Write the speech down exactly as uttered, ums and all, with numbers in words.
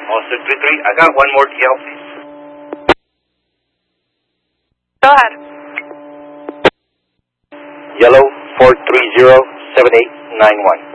Oh, six three three, I got one more T L, please. Go ahead. Yellow four three zero seven eight nine one.